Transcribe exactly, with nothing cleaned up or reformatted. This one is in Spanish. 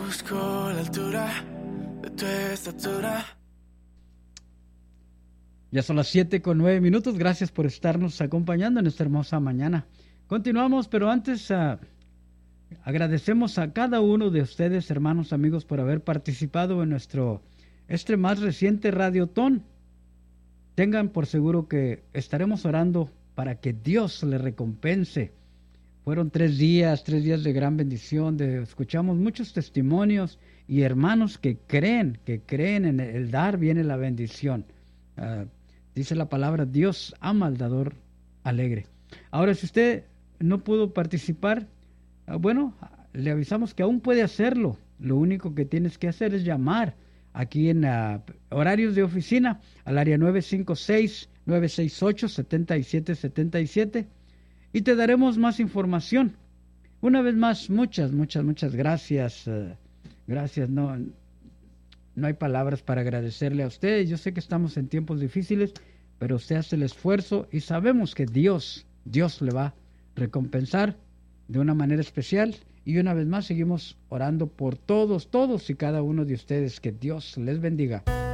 busco la altura de tu estatura. Ya son las siete con nueve minutos. Gracias por estarnos acompañando en esta hermosa mañana. Continuamos, pero antes uh, agradecemos a cada uno de ustedes, hermanos, amigos, por haber participado en nuestro este más reciente Radiotón. Tengan por seguro que estaremos orando para que Dios le recompense. Fueron tres días, tres días de gran bendición. De, escuchamos muchos testimonios y hermanos que creen, que creen en el dar viene la bendición. Uh, dice la palabra, Dios ama al dador alegre. Ahora, si usted no pudo participar, uh, bueno, le avisamos que aún puede hacerlo. Lo único que tienes que hacer es llamar aquí en uh, horarios de oficina al área nueve cinco seis, nueve seis ocho, siete siete siete siete y te daremos más información. Una vez más, muchas, muchas, muchas gracias. Uh, gracias, no, no hay palabras para agradecerle a usted. Yo sé que estamos en tiempos difíciles, pero usted hace el esfuerzo y sabemos que Dios, Dios le va a recompensar de una manera especial. Y una vez más seguimos orando por todos, todos y cada uno de ustedes. Que Dios les bendiga.